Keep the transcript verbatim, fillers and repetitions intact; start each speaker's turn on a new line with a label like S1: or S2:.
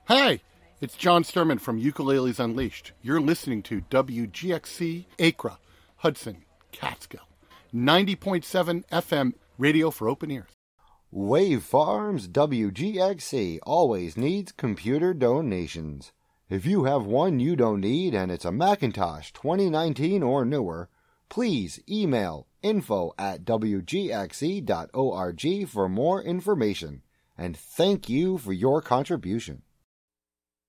S1: Hi, it's John Sturman from Ukuleles Unleashed. You're listening to W G X C Acra, Hudson, Catskill, ninety point seven F M radio for open ears.
S2: Wave Farms W G X C always needs computer donations. If you have one you don't need and it's a Macintosh twenty nineteen or newer, please email info at w g x c dot org for more information. And thank you for your contribution.